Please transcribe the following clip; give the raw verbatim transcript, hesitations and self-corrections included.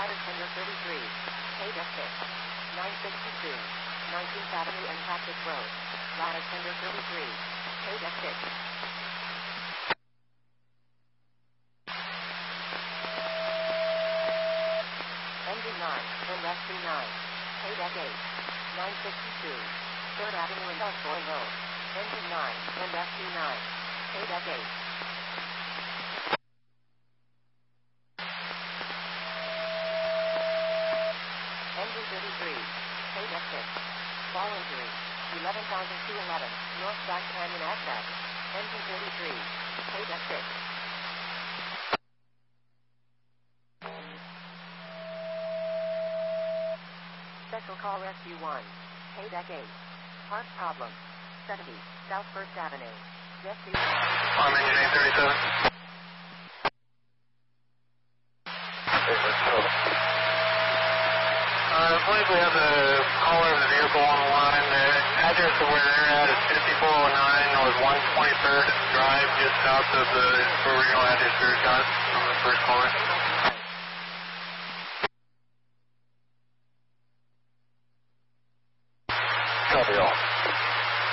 Ladder Tender thirty-three. K D six. nine sixty-two. nineteenth Avenue and Cactus Road. Ladder Tender thirty-three. K D six. Engine nine. And Rescue nine. K D eight. nine sixty-two. third Avenue and Osborne Road. Engine nine. And Rescue nine. K D eight. Engine thirty-three. K D six. Fall injury. eleven thousand two hundred eleven. North Back Canyon access. Engine thirty-three. K D six. Special Call Rescue one. K D eight. Parts problem. seventy. South First Avenue. Rescue one. I'm engine eight thirty-seven. Okay, let's go. Uh, I believe we have the caller of the vehicle on the line. The address of where they're at is fifty-four oh nine North one twenty-third Drive, just south of the original address we got from the first caller. Copy all.